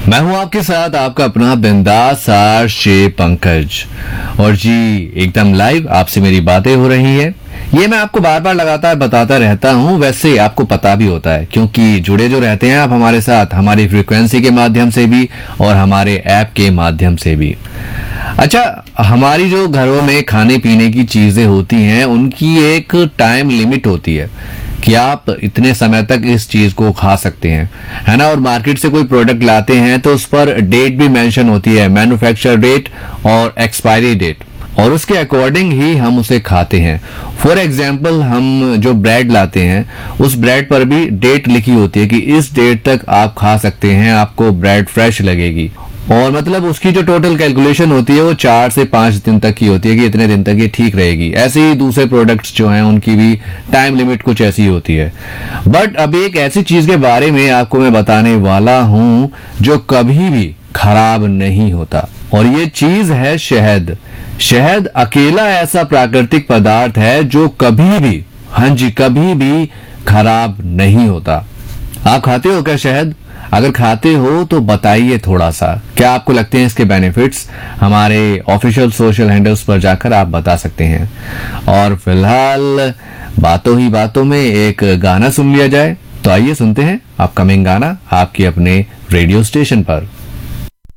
मैं हूं आपके साथ आपका अपना बिंदास आरजे पंकज। और जी एकदम लाइव आपसे मेरी बातें हो रही हैं। ये मैं आपको बार बार लगातार बताता रहता हूं, वैसे आपको पता भी होता है क्योंकि जुड़े जो रहते हैं आप हमारे साथ, हमारी फ्रीक्वेंसी के माध्यम से भी और हमारे ऐप के माध्यम से भी। अच्छा, हमारी जो घरों में खाने पीने की चीजें होती हैं उनकी एक टाइम लिमिट होती है कि आप इतने समय तक इस चीज को खा सकते हैं, है ना। और मार्केट से कोई प्रोडक्ट लाते हैं तो उस पर डेट भी मेंशन होती है, मैन्युफैक्चर डेट और एक्सपायरी डेट, और उसके अकॉर्डिंग ही हम उसे खाते हैं। फॉर एग्जाम्पल, हम जो ब्रेड लाते हैं उस ब्रेड पर भी डेट लिखी होती है कि इस डेट तक आप खा सकते हैं, आपको ब्रेड फ्रेश लगेगी। और मतलब उसकी जो टोटल कैलकुलेशन होती है वो 4 से 5 दिन तक की होती है कि इतने दिन तक ये ठीक रहेगी। ऐसे ही दूसरे प्रोडक्ट्स जो हैं उनकी भी टाइम लिमिट कुछ ऐसी होती है। बट अभी एक ऐसी चीज के बारे में आपको मैं बताने वाला हूं जो कभी भी खराब नहीं होता, और ये चीज है शहद। शहद अकेला ऐसा प्राकृतिक पदार्थ है जो कभी भी, हाँ जी, कभी भी खराब नहीं होता। आप खाते हो क्या शहद? अगर खाते हो तो बताइए थोड़ा सा, क्या आपको लगते हैं इसके बेनिफिट्स? हमारे ऑफिशियल सोशल हैंडल्स पर जाकर आप बता सकते हैं। और फिलहाल बातों ही बातों में एक गाना सुन लिया जाए, तो आइए सुनते हैं अपकमिंग गाना आपके अपने रेडियो स्टेशन पर।